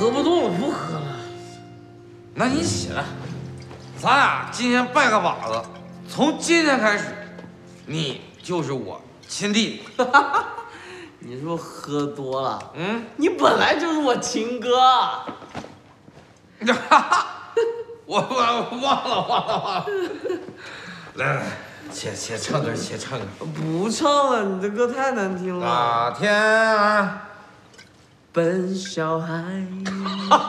喝不动了，不喝了。 那你起来，咱俩今天拜个把子，从今天开始，你就是我亲弟弟。 你是不是喝多了？你本来就是我亲哥。 我忘了。来，且唱歌，且唱歌。 不唱了，你的歌太难听了。 哪天啊？ 奔小孩。